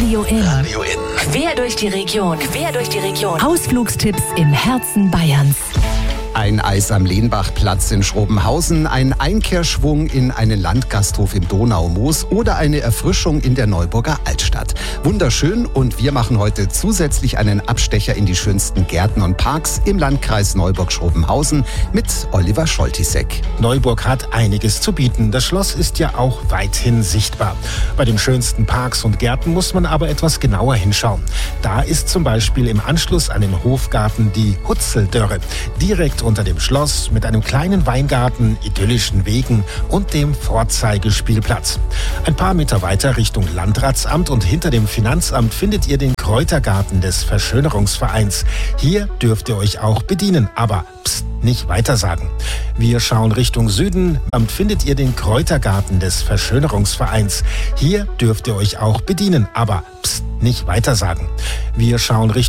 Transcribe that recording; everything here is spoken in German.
Radio In. Radio In. Quer durch die Region. Quer durch die Region. Ausflugstipps im Herzen Bayerns. Ein Eis am Lehnbachplatz in Schrobenhausen, ein Einkehrschwung in einen Landgasthof im Donaumoos oder eine Erfrischung in der Neuburger Altstadt. Wunderschön, und wir machen heute zusätzlich einen Abstecher in die schönsten Gärten und Parks im Landkreis Neuburg-Schrobenhausen mit Oliver Scholtisek. Neuburg hat einiges zu bieten. Das Schloss ist ja auch weithin sichtbar. Bei den schönsten Parks und Gärten muss man aber etwas genauer hinschauen. Da ist zum Beispiel im Anschluss an den Hofgarten die Hutzeldörre. Direkt unter dem Schloss mit einem kleinen Weingarten, idyllischen Wegen und dem Vorzeigespielplatz. Ein paar Meter weiter Richtung Landratsamt und hinter dem Finanzamt findet ihr den Kräutergarten des Verschönerungsvereins. Hier dürft ihr euch auch bedienen, aber pst, nicht weitersagen. Wir schauen Richtung Süden. Amt findet ihr den Kräutergarten des Verschönerungsvereins. Hier dürft ihr euch auch bedienen, aber pst, nicht weitersagen. Wir schauen Richtung